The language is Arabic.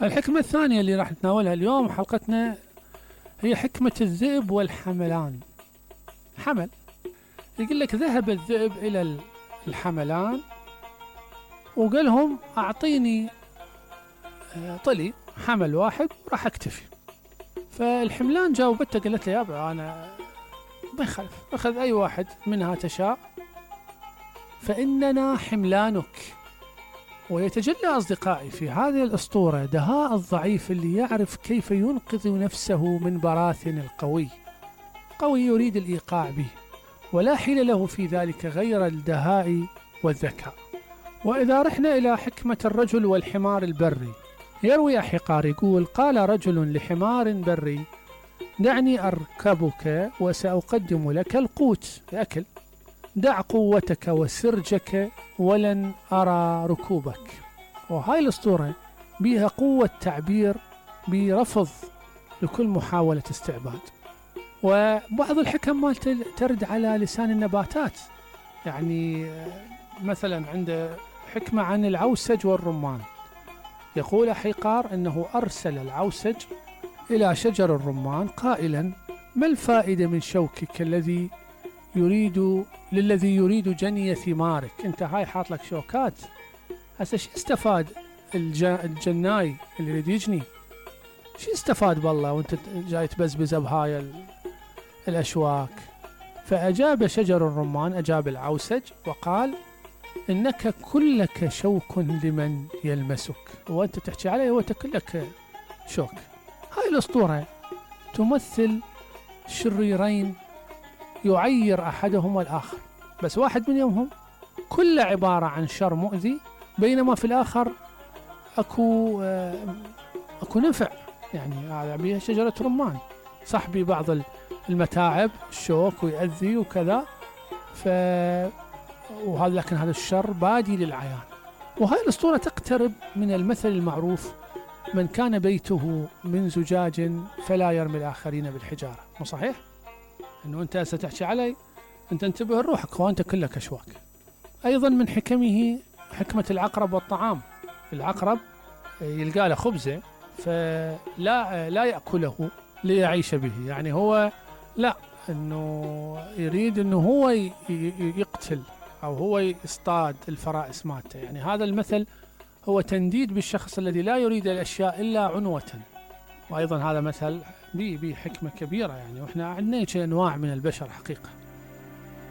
الحكمة الثانية اللي راح نتناولها اليوم حلقتنا هي حكمة الذئب والحملان. حمل، يقول لك ذهب الذئب إلى الحملان وقال لهم أعطيني طلي حمل واحد وراح أكتفي. فالحملان جاوبته قالت له يابا أنا ما يخالف، أخذ أي واحد منها تشاء فإننا حملانك. ويتجلى أصدقائي في هذه الأسطورة دهاء الضعيف اللي يعرف كيف ينقذ نفسه من براثن القوي. قوي يريد الإيقاع به ولا حيل له في ذلك غير الدهاء والذكاء. وإذا رحنا إلى حكمة الرجل والحمار البري، يروي حقار يقول قال رجل لحمار بري دعني أركبك وسأقدم لك القوت الأكل، دع قوتك وسرجك ولن أرى ركوبك. وهاي الأسطورة بها قوة تعبير برفض لكل محاولة استعباد. وبعض الحكم ما ترد على لسان النباتات، يعني مثلا عند حكمة عن العوسج والرمان، يقول حقار أنه أرسل العوسج إلى شجر الرمان قائلا ما الفائدة من شوكك للذي يريد جني ثمارك؟ انت هاي حاط لك شوكات، هسه شو استفاد الجناي اللي يريد يجني؟ شو استفاد بالله وانت جاي تبزبز بهاي الأشواك؟ فأجاب شجر الرمان، أجاب العوسج وقال إنك كلك شوك لمن يلمسك، وأنت تحكي عليه وأنت كلك شوك. هاي الأسطورة تمثل شريرين يعير أحدهما الآخر، بس واحد منهم كله عبارة عن شر مؤذي، بينما في الآخر أكو نفع. يعني هذا بيها شجرة رمان صح ببعض المتاعب الشوك ويأذي وكذا، وهذا لكن هذا الشر بادي للعيان. وهاي الأسطورة تقترب من المثل المعروف من كان بيته من زجاج فلا يرمي الآخرين بالحجارة. مو صحيح؟ أنه أنت ستحكي علي أنت انتبه لروحك وأنت كلك أشواك. أيضا من حكمه حكمة العقرب والطعام. العقرب يلقى له خبزة فلا يأكله ليعيش به، يعني هو لا، أنه يريد أنه هو يقتل أو هو يصطاد الفرائس مالته. يعني هذا المثل هو تنديد بالشخص الذي لا يريد الأشياء إلا عنوة. وأيضا هذا مثل بحكمة كبيرة، يعني وإحنا عندنا أنواع من البشر حقيقة.